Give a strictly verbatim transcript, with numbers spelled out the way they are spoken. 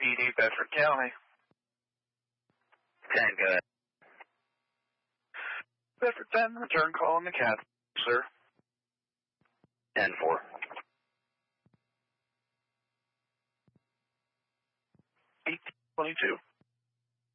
P D, Bedford County. ten, go ahead. Bedford ten, return call on the cat, sir. ten four. eighteen twenty-two.